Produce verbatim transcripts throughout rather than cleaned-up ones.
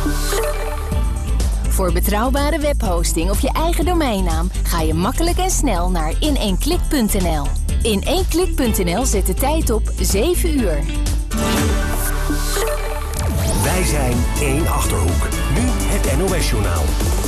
Voor betrouwbare webhosting of je eigen domeinnaam ga je makkelijk en snel naar in één klik punt n l. in één klik punt n l zet de tijd op zeven uur. Wij zijn één Achterhoek. Nu het N O S-journaal.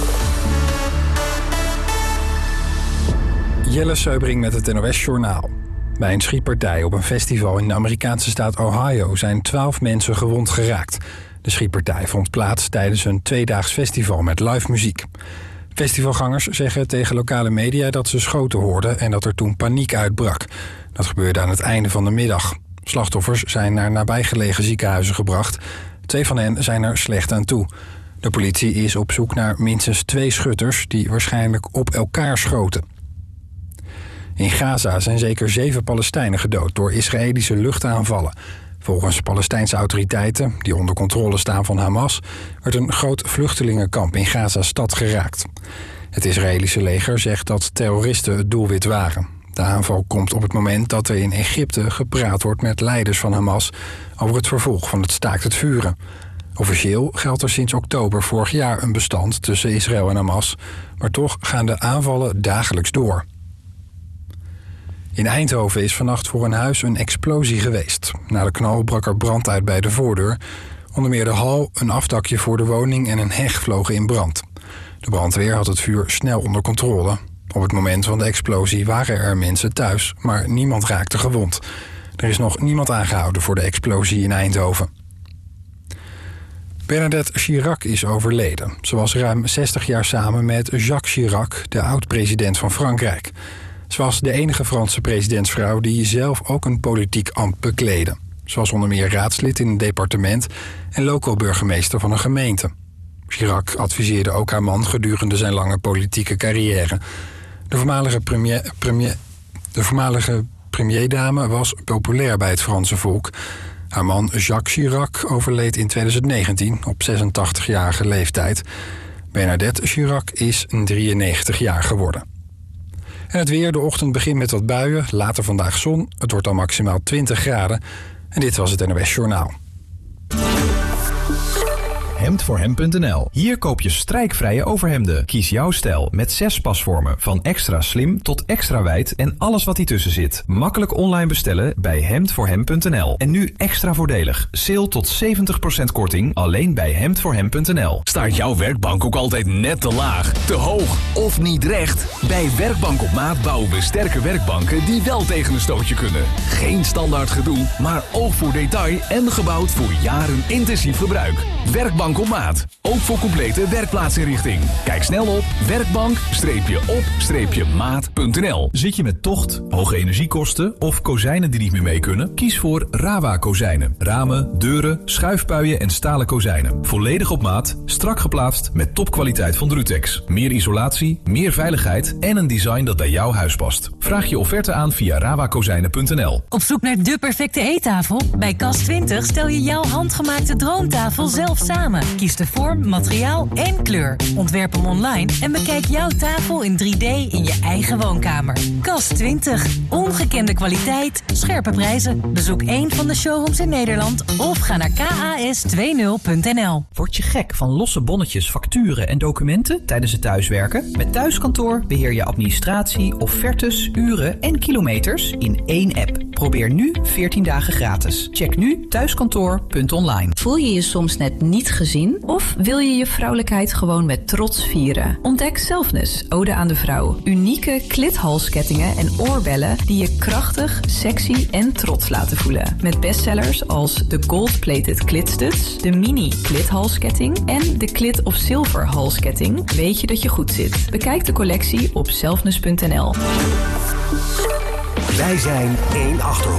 Jelle Seubring met het N O S-journaal. Bij een schietpartij op een festival in de Amerikaanse staat Ohio zijn twaalf mensen gewond geraakt. De schietpartij vond plaats tijdens een tweedaags festival met live muziek. Festivalgangers zeggen tegen lokale media dat ze schoten hoorden en dat er toen paniek uitbrak. Dat gebeurde aan het einde van de middag. Slachtoffers zijn naar nabijgelegen ziekenhuizen gebracht. Twee van hen zijn er slecht aan toe. De politie is op zoek naar minstens twee schutters die waarschijnlijk op elkaar schoten. In Gaza zijn zeker zeven Palestijnen gedood door Israëlische luchtaanvallen. Volgens Palestijnse autoriteiten, die onder controle staan van Hamas, werd een groot vluchtelingenkamp in Gaza-stad geraakt. Het Israëlische leger zegt dat terroristen het doelwit waren. De aanval komt op het moment dat er in Egypte gepraat wordt met leiders van Hamas over het vervolg van het staakt het vuren. Officieel geldt er sinds oktober vorig jaar een bestand tussen Israël en Hamas, maar toch gaan de aanvallen dagelijks door. In Eindhoven is vannacht voor een huis een explosie geweest. Na de knal brak er brand uit bij de voordeur. Onder meer de hal, een afdakje voor de woning en een heg vlogen in brand. De brandweer had het vuur snel onder controle. Op het moment van de explosie waren er mensen thuis, maar niemand raakte gewond. Er is nog niemand aangehouden voor de explosie in Eindhoven. Bernadette Chirac is overleden. Ze was ruim zestig jaar samen met Jacques Chirac, de oud-president van Frankrijk. Ze was de enige Franse presidentsvrouw die zelf ook een politiek ambt bekleedde. Ze was onder meer raadslid in een departement en lokaal burgemeester van een gemeente. Chirac adviseerde ook haar man gedurende zijn lange politieke carrière. De voormalige, premier, premier, de voormalige premierdame was populair bij het Franse volk. Haar man Jacques Chirac overleed in twintig negentien op zesentachtigjarige leeftijd. Bernadette Chirac is drieënnegentig jaar geworden. En het weer, de ochtend begint met wat buien, later vandaag zon. Het wordt dan maximaal twintig graden. En dit was het N O S Journaal. hemd voor hem punt n l. Hier koop je strijkvrije overhemden. Kies jouw stijl met zes pasvormen. Van extra slim tot extra wijd en alles wat ertussen zit. Makkelijk online bestellen bij hemd voor hem punt n l. En nu extra voordelig. Sale tot zeventig procent korting alleen bij hemd voor hem punt n l. Staat jouw werkbank ook altijd net te laag, te hoog of niet recht? Bij Werkbank op Maat bouwen we sterke werkbanken die wel tegen een stootje kunnen. Geen standaard gedoe, maar oog voor detail en gebouwd voor jaren intensief gebruik. Werkbank op Maat. Ook voor complete werkplaatsinrichting. Kijk snel op werkbank op maat punt n l. Zit je met tocht, hoge energiekosten of kozijnen die niet meer mee kunnen? Kies voor Rawa kozijnen. Ramen, deuren, schuifpuien en stalen kozijnen. Volledig op maat, strak geplaatst met topkwaliteit van Drutex. Meer isolatie, meer veiligheid en een design dat bij jouw huis past. Vraag je offerte aan via rawa kozijnen punt n l. Op zoek naar de perfecte eettafel? Bij Kas twintig stel je jouw handgemaakte droomtafel zelf samen. Kies de vorm, materiaal en kleur. Ontwerp hem online en bekijk jouw tafel in drie D in je eigen woonkamer. Kas twintig. Ongekende kwaliteit, scherpe prijzen. Bezoek één van de showrooms in Nederland of ga naar k a s twintig punt n l. Word je gek van losse bonnetjes, facturen en documenten tijdens het thuiswerken? Met Thuiskantoor beheer je administratie, offertes, uren en kilometers in één app. Probeer nu veertien dagen gratis. Check nu thuiskantoor punt online. Voel je je soms net niet gezien? Of wil je je vrouwelijkheid gewoon met trots vieren? Ontdek Selfness, Ode aan de Vrouw. Unieke klithalskettingen en oorbellen die je krachtig, sexy en trots laten voelen. Met bestsellers als de gold-plated klitstuds, de mini klithalsketting en de Clit of Silver halsketting. Weet je dat je goed zit? Bekijk de collectie op selfness punt n l. Wij zijn één Achterhoek.